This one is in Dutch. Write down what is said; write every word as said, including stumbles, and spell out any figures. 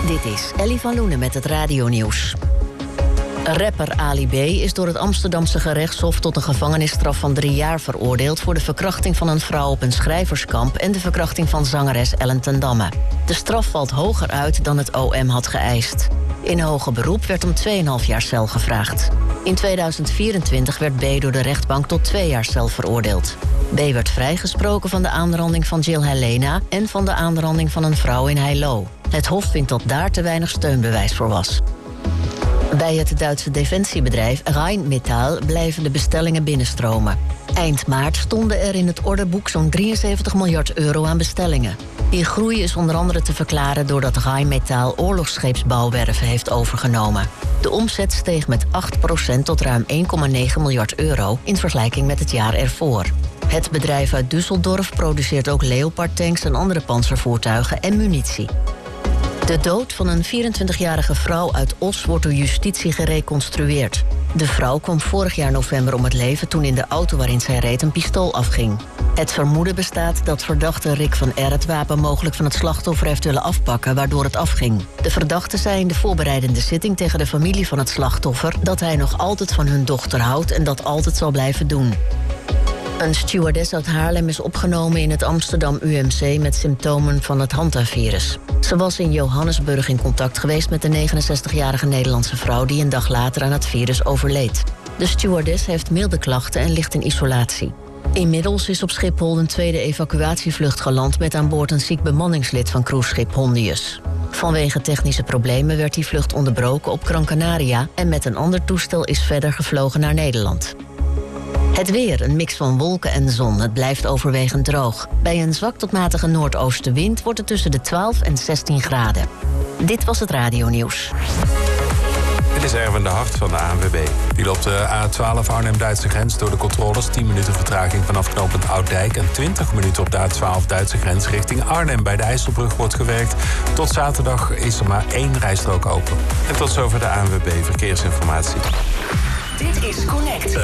Dit is Ellie van Loenen met het radionieuws. Rapper Ali B. is door het Amsterdamse gerechtshof tot een gevangenisstraf van drie jaar veroordeeld voor de verkrachting van een vrouw op een schrijverskamp en de verkrachting van zangeres Ellen ten Damme. De straf valt hoger uit dan het O M had geëist. In hoger beroep werd om twee komma vijf jaar cel gevraagd. In tweeduizend vierentwintig werd B. door de rechtbank tot twee jaar cel veroordeeld. B. werd vrijgesproken van de aanranding van Jill Helena en van de aanranding van een vrouw in Heilo. Het Hof vindt dat daar te weinig steunbewijs voor was. Bij het Duitse defensiebedrijf Rheinmetall blijven de bestellingen binnenstromen. Eind maart stonden er in het orderboek zo'n drieënzeventig miljard euro aan bestellingen. Die groei is onder andere te verklaren doordat Rheinmetall oorlogsscheepsbouwwerven heeft overgenomen. De omzet steeg met acht procent tot ruim één komma negen miljard euro in vergelijking met het jaar ervoor. Het bedrijf uit Düsseldorf produceert ook Leopard-tanks en andere pantservoertuigen en munitie. De dood van een vierentwintigjarige vrouw uit Os wordt door justitie gereconstrueerd. De vrouw kwam vorig jaar november om het leven toen in de auto waarin zij reed een pistool afging. Het vermoeden bestaat dat verdachte Rick van R. het wapen mogelijk van het slachtoffer heeft willen afpakken, waardoor het afging. De verdachte zei in de voorbereidende zitting tegen de familie van het slachtoffer dat hij nog altijd van hun dochter houdt en dat altijd zal blijven doen. Een stewardess uit Haarlem is opgenomen in het Amsterdam U M C met symptomen van het Hantavirus. Ze was in Johannesburg in contact geweest met de negenenzestigjarige Nederlandse vrouw die een dag later aan het virus overleed. De stewardess heeft milde klachten en ligt in isolatie. Inmiddels is op Schiphol een tweede evacuatievlucht geland met aan boord een ziek bemanningslid van cruiseschip Hondius. Vanwege technische problemen werd die vlucht onderbroken op Gran Canaria en met een ander toestel is verder gevlogen naar Nederland. Het weer, een mix van wolken en zon. Het blijft overwegend droog. Bij een zwak tot matige noordoostenwind wordt het tussen de twaalf en zestien graden. Dit was het radionieuws. Dit is Erwin de Hart van de A N W B. Die loopt de A twaalf Arnhem-Duitse grens door de controles. tien minuten vertraging vanaf knooppunt Ouddijk. En twintig minuten op de A twaalf Duitse grens richting Arnhem. Bij de IJsselbrug wordt gewerkt. Tot zaterdag is er maar één rijstrook open. En tot zover de A N W B Verkeersinformatie. Dit is Connect.